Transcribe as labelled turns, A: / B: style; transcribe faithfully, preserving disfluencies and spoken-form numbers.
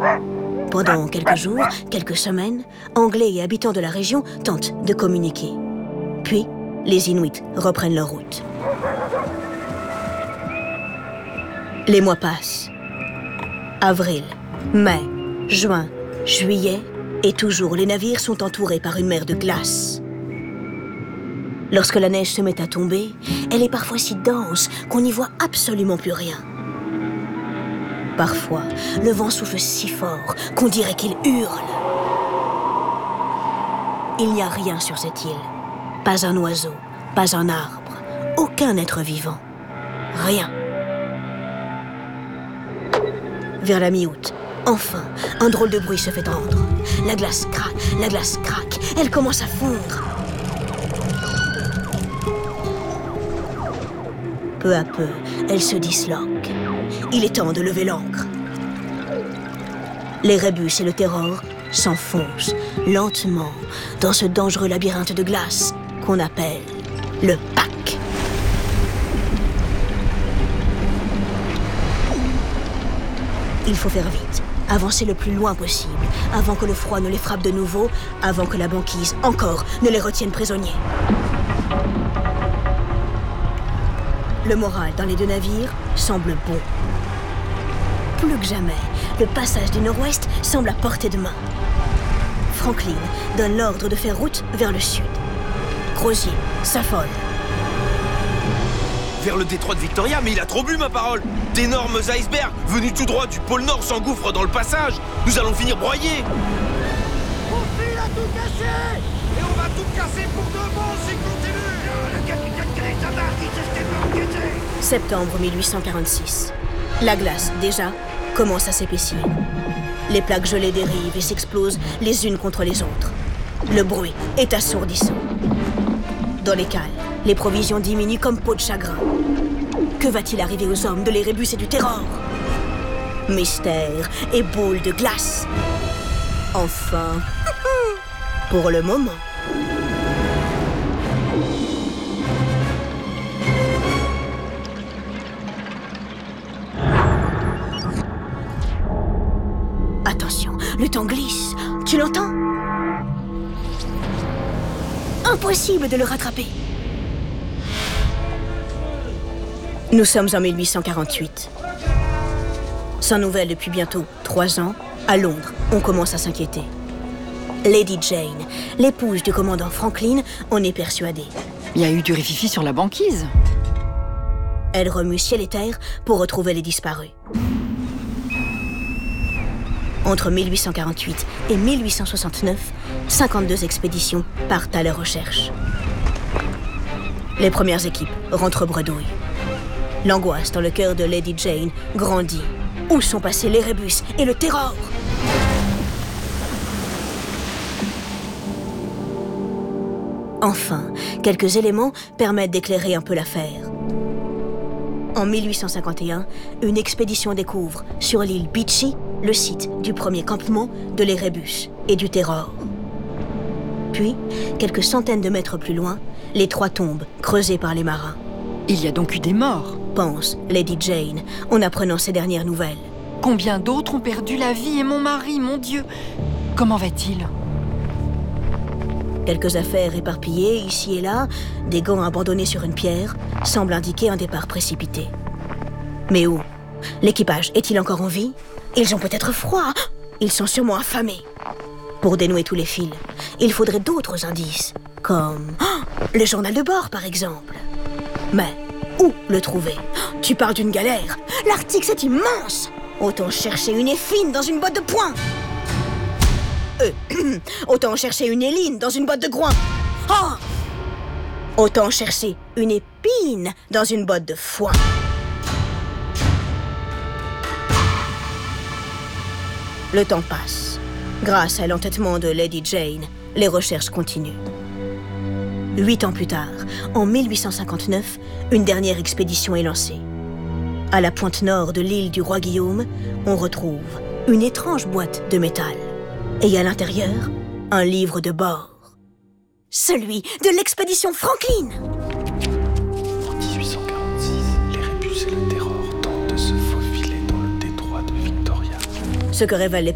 A: Pendant quelques jours, quelques semaines, Anglais et habitants de la région tentent de communiquer. Puis, les Inuits reprennent leur route. Les mois passent. Avril, mai, juin, juillet, et toujours les navires sont entourés par une mer de glace. Lorsque la neige se met à tomber, elle est parfois si dense qu'on n'y voit absolument plus rien. Parfois, le vent souffle si fort qu'on dirait qu'il hurle. Il n'y a rien sur cette île. Pas un oiseau, pas un arbre, aucun être vivant. Rien. Vers la mi-août, enfin, un drôle de bruit se fait entendre. La glace craque, la glace craque, elle commence à fondre. Peu à peu, elle se disloque. Il est temps de lever l'ancre. Les rébus et le Terror s'enfoncent lentement dans ce dangereux labyrinthe de glace qu'on appelle le pack. Il faut faire vite, avancer le plus loin possible, avant que le froid ne les frappe de nouveau, avant que la banquise, encore, ne les retienne prisonniers. Le moral dans les deux navires semble bon. Plus que jamais, le passage du nord-ouest semble à portée de main. Franklin donne l'ordre de faire route vers le sud. Crozier s'affole.
B: Vers le détroit de Victoria, mais il a trop bu, ma parole! D'énormes icebergs venus tout droit du pôle Nord s'engouffrent dans le passage. Nous allons finir broyés.
C: Mon fil a tout cassé! Et on va tout casser pour de bon si continue! Le capitaine Grey Tabar dit que c'était pas enquêté!
A: Septembre mille huit cent quarante-six. La glace, déjà, commence à s'épaissir. Les plaques gelées dérivent et s'explosent les unes contre les autres. Le bruit est assourdissant. Dans les cales, les provisions diminuent comme peau de chagrin. Que va-t-il arriver aux hommes de l'Erebus et du Terror? Mystère et boule de glace. Enfin, pour le moment. Attention, le temps glisse. Tu l'entends? Impossible de le rattraper. Nous sommes en mille huit cent quarante-huit. Sans nouvelles depuis bientôt trois ans, à Londres, on commence à s'inquiéter. Lady Jane, l'épouse du commandant Franklin, en est persuadée.
D: Il y a eu du rififi sur la banquise.
A: Elle remue ciel et terre pour retrouver les disparus. Entre mille huit cent quarante-huit et mille huit cent soixante-neuf, cinquante-deux expéditions partent à leur recherche. Les premières équipes rentrent bredouilles. L'angoisse dans le cœur de Lady Jane grandit. Où sont passés l'Erebus et le Terror? Enfin, quelques éléments permettent d'éclairer un peu l'affaire. En mille huit cent cinquante et un, une expédition découvre, sur l'île Beechey, le site du premier campement de l'Erebus et du Terror. Puis, quelques centaines de mètres plus loin, les trois tombes creusées par les marins.
D: Il y a donc eu des morts,
A: pense Lady Jane en apprenant ces dernières nouvelles.
D: Combien d'autres ont perdu la vie? Et mon mari, mon Dieu! Comment va-t-il?
A: Quelques affaires éparpillées ici et là, des gants abandonnés sur une pierre, semblent indiquer un départ précipité. Mais où? L'équipage est-il encore en vie? Ils ont peut-être froid. Ils sont sûrement affamés. Pour dénouer tous les fils, il faudrait d'autres indices, comme oh, le journal de bord, par exemple. Mais où le trouver? Tu parles d'une galère. L'Arctique, c'est immense. Autant chercher une effine dans une botte de poing. Euh, autant chercher une éline dans une botte de groin. Oh! Autant chercher une épine dans une botte de foin. Le temps passe. Grâce à l'entêtement de Lady Jane, les recherches continuent. Huit ans plus tard, en mille huit cent cinquante-neuf, une dernière expédition est lancée. À la pointe nord de l'île du Roi Guillaume, on retrouve une étrange boîte de métal. Et à l'intérieur, un livre de bord. Celui de l'expédition Franklin.
E: En dix-huit cent quarante-six, l'Erebus et le Terror tentent de se faufiler dans le détroit de Victoria.
A: Ce que révèlent les